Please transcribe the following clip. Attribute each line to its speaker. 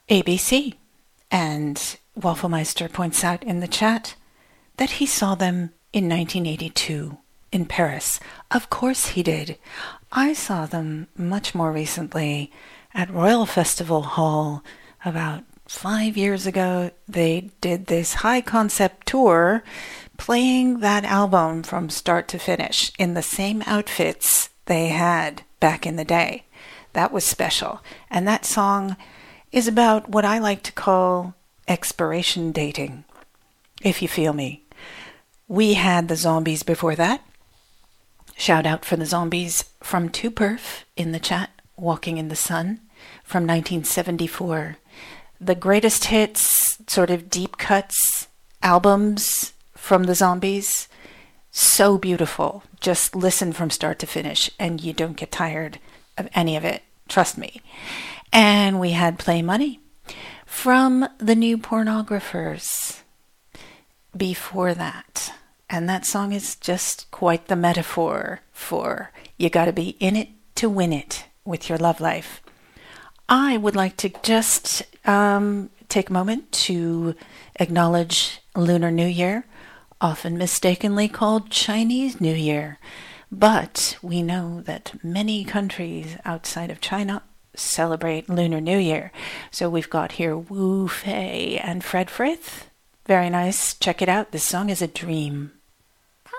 Speaker 1: ABC. And Wafflemeister points out in the chat that he saw them in 1982 in Paris. Of course he did. I saw them much more recently at Royal Festival Hall about 5 years ago. They did this high concept tour playing that album from start to finish in the same outfits they had back in the day. That was special. And that song is about what I like to call expiration dating, if you feel me. We had the Zombies before that. Shout out for the Zombies from 2Perf in the chat, Walking in the Sun, from 1974. The greatest hits, sort of deep cuts, albums from the Zombies. So beautiful. Just listen from start to finish and you don't get tired of any of it. Trust me. And we had Play Money from the New Pornographers before that. And that song is just quite the metaphor for you gotta be in it to win it with your love life. I would like to just take a moment to acknowledge Lunar New Year, often mistakenly called Chinese New Year. But we know that many countries outside of China celebrate Lunar New Year. So we've got here Wu Fei and Fred Frith. Very nice. Check it out. This song is a dream.